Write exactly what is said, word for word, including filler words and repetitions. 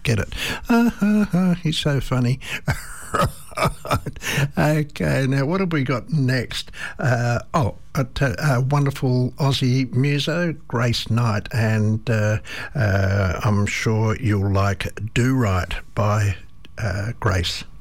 get it. Uh, uh, uh, he's so funny. Okay, now what have we got next? Uh, oh, a, t- a wonderful Aussie muso, Grace Knight, and uh, uh, I'm sure you'll like Do Right by uh, Grace.